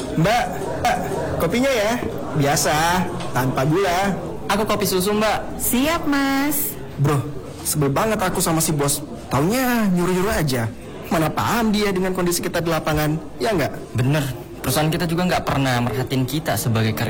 Mbak, kopinya ya. Biasa, tanpa gula. Aku kopi susu, Mbak. Siap, Mas. Bro, sebel banget aku sama si bos. Taunya nyuruh-nyuruh aja. Mana paham dia dengan kondisi kita di lapangan, ya nggak? Bener, perusahaan kita juga nggak pernah merhatiin kita sebagai karyawan.